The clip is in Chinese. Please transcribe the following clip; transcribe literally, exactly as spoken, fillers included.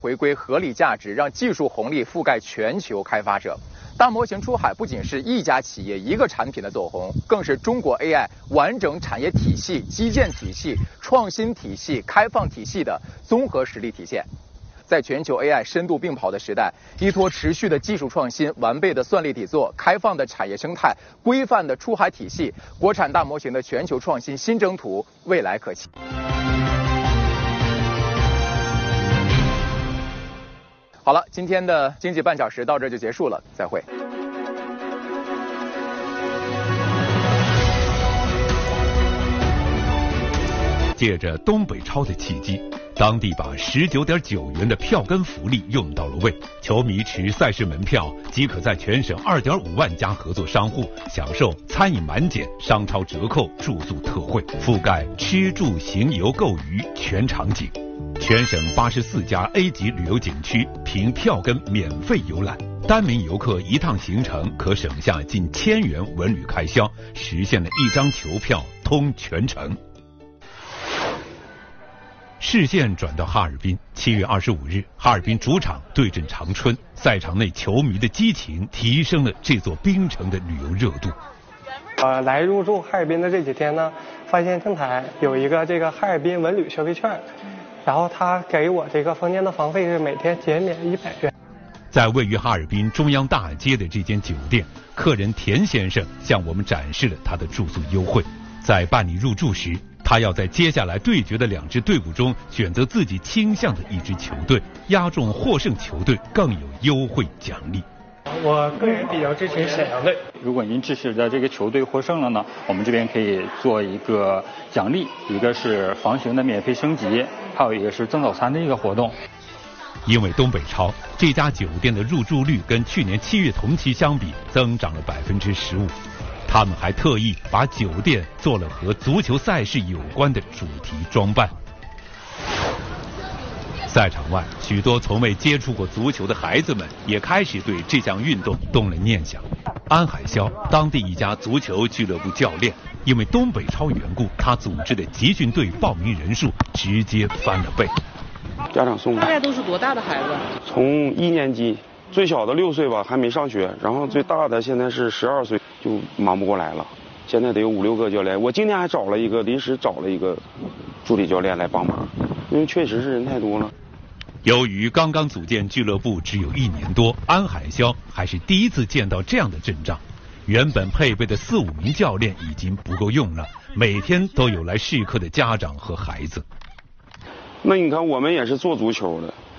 回归合理价值，让技术红利覆盖全球开发者。大模型出海不仅是一家企业一个产品的走红，更是中国 A I 完整产业体系、基建体系、创新体系、开放体系的综合实力体现。在全球 A I 深度并跑的时代，依托持续的技术创新、完备的算力底座、开放的产业生态、规范的出海体系，国产大模型的全球创新新征途未来可期。好了，今天的经济半小时到这就结束了，再会。 借着东北超的契机，当地把十九点九元的票根福利用到了位，球迷持赛事门票即可在全省二点五万家合作商户享受餐饮满减、商超折扣、住宿特惠，覆盖吃住行游购娱全场景。全省八十四家 A 级旅游景区凭票根免费游览，单名游客一趟行程可省下近千元文旅开销，实现了一张球票通全程。视线转到哈尔滨，七月二十五日，哈尔滨主场对阵长春，赛场内球迷的激情提升了这座冰城的旅游热度。 呃，来入住哈尔滨的这几天呢，发现前台有一个这个哈尔滨文旅消费券。然后他给我这个房间的房费是每天减免一百元。 在位于哈尔滨中央大街的这间酒店，客人田先生向我们展示了他的住宿优惠。在办理入住时，他要在接下来对决的两支队伍中选择自己倾向的一支球队，押中获胜球队更有优惠奖励。 我个人比较支持沈阳队。 如果您支持的这个球队获胜了呢，我们这边可以做一个奖励，一个是房型的免费升级，还有一个是赠早餐的一个活动。 因为东北超，这家酒店的入住率跟去年七月同期相比增长了百分之十五。他们还特意把酒店做了和足球赛事有关的主题装扮。赛场外，许多从未接触过足球的孩子们也开始对这项运动动了念想。安海潇，当地一家足球俱乐部教练，因为东北超缘故，他组织的集训队报名人数直接翻了倍。 家长送的。 大概都是多大的孩子？ 从一年级，最小的六岁吧，还没上学，然后最大的现在是十二岁，就忙不过来了。现在得有五六个教练，我今天还找了一个，临时找了一个助理教练来帮忙，因为确实是人太多了。 由于刚刚组建俱乐部只有一年多，安海潇还是第一次见到这样的阵仗。原本配备的四五名教练已经不够用了，每天都有来试课的家长和孩子。 那你看，我们也是做足球的，